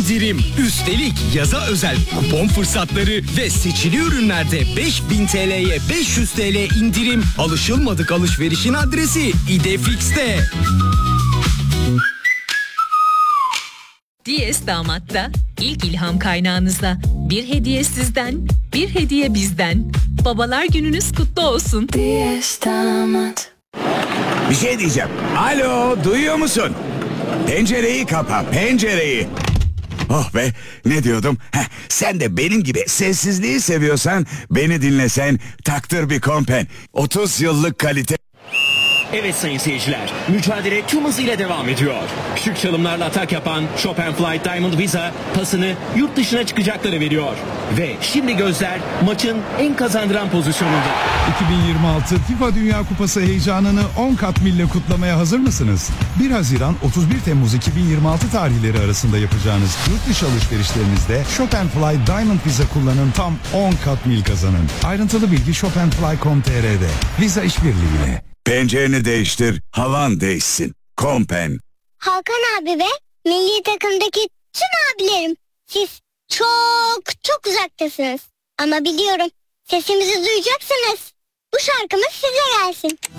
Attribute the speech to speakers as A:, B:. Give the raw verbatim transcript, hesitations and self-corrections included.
A: indirim. Üstelik yaza özel kupon fırsatları ve seçili ürünlerde beş bin T L'ye beş yüz T L indirim. Alışılmadık alışverişin adresi İdefix'te.
B: Diyes Damat'ta ilk ilham kaynağınızda bir hediye sizden, bir hediye bizden. Babalar gününüz kutlu olsun.
C: Diyes Damat.
D: Bir şey diyeceğim. Alo, duyuyor musun? Pencereyi kapa, pencereyi. Oh be, ne diyordum? Heh, sen de benim gibi sessizliği seviyorsan beni dinlesen taktır bir Kompen. otuz yıllık kalite.
E: Evet sayın seyirciler, mücadele tüm hızıyla devam ediyor. Küçük çalımlarla atak yapan Chopin Flight Diamond Visa pasını yurt dışına çıkacakları veriyor. Ve şimdi gözler maçın en kazandıran pozisyonunda.
F: iki bin yirmi altı FIFA Dünya Kupası heyecanını on kat mille kutlamaya hazır mısınız? bir Haziran otuz bir Temmuz iki bin yirmi altı tarihleri arasında yapacağınız yurt dışı alışverişlerinizde Chopin Fly Diamond Visa kullanın, tam on kat mil kazanın. Ayrıntılı bilgi chopinfly nokta com nokta t r'de. Visa işbirliğiyle.
D: Pencereni değiştir, havan değişsin. Kompen.
G: Hakan abi ve milli takımdaki tüm abilerim, siz çok çok uzaktasınız. Ama biliyorum, sesimizi duyacaksınız. Bu şarkımız size gelsin.